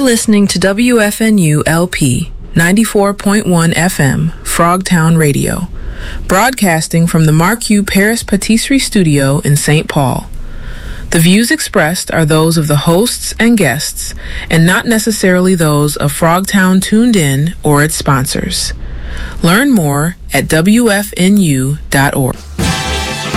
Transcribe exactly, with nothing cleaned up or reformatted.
listening to W F N U L P ninety-four point one F M, Frogtown Radio, broadcasting from the Marquis Paris Patisserie Studio in Saint Paul. The views expressed are those of the hosts and guests, and not necessarily those of Frogtown Tuned In or its sponsors. Learn more at W F N U dot org.